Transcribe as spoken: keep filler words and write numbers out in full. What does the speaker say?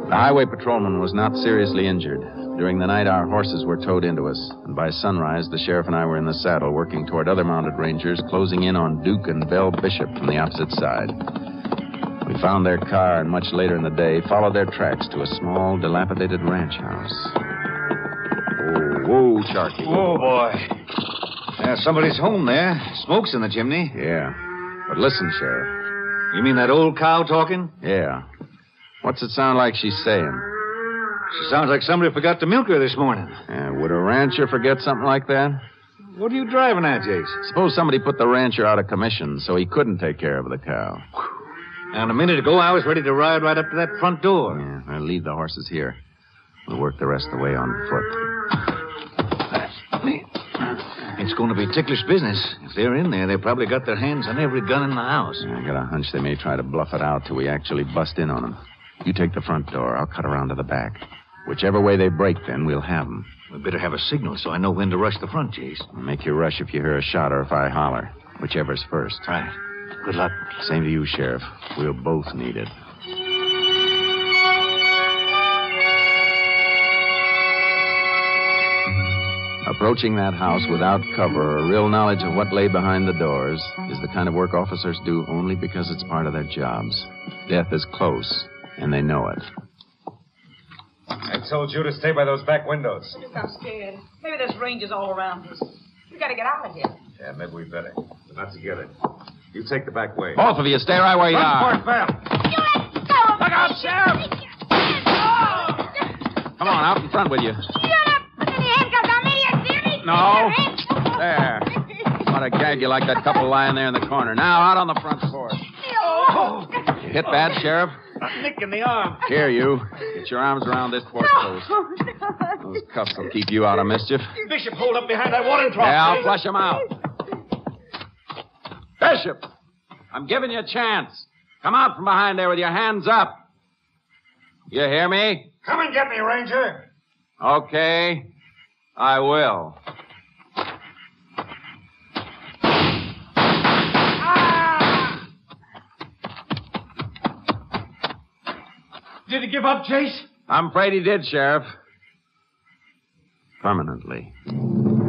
The highway patrolman was not seriously injured. During the night, our horses were towed into us, and by sunrise, the sheriff and I were in the saddle working toward other mounted rangers, closing in on Duke and Belle Bishop from the opposite side. We found their car, and much later in the day, followed their tracks to a small, dilapidated ranch house. Whoa, whoa, Sharky. Oh, boy. Yeah, somebody's home there. Smoke's in the chimney. Yeah. But listen, Sheriff. You mean that old cow talking? Yeah. What's it sound like she's saying? She sounds like somebody forgot to milk her this morning. Yeah, would a rancher forget something like that? What are you driving at, Jace? Suppose somebody put the rancher out of commission so he couldn't take care of the cow. And a minute ago, I was ready to ride right up to that front door. Yeah, I'll leave the horses here. We'll work the rest of the way on foot. It's going to be ticklish business. If they're in there, they've probably got their hands on every gun in the house. I got a hunch they may try to bluff it out till we actually bust in on them. You take the front door. I'll cut around to the back. Whichever way they break, then, we'll have them. We better have a signal so I know when to rush the front, Jace. Make you rush if you hear a shot or if I holler. Whichever's first. Right. Good luck. Same to you, Sheriff. We'll both need it. Approaching that house without cover or a real knowledge of what lay behind the doors is the kind of work officers do only because it's part of their jobs. Death is close, and they know it. I told you to stay by those back windows. I'm scared. Maybe there's rangers all around us. We gotta get out of here. Yeah, maybe we better. But not together. You take the back way. Both of you, stay right where you are. Run for it, Val. You let go! Look out, Sheriff! Come on, out in front with you. No. There. Ought to gag you like that couple lying there in the corner. Now, out on the front porch. Oh. You hit bad, Sheriff? A nick in the arm. Here, you. Get your arms around this porch post. Those cuffs will keep you out of mischief. Bishop, hold up behind that watering trough. Yeah, I'll flush them out. Bishop, I'm giving you a chance. Come out from behind there with your hands up. You hear me? Come and get me, Ranger. Okay, I will. Did he give up, Jace? I'm afraid he did, Sheriff. Permanently.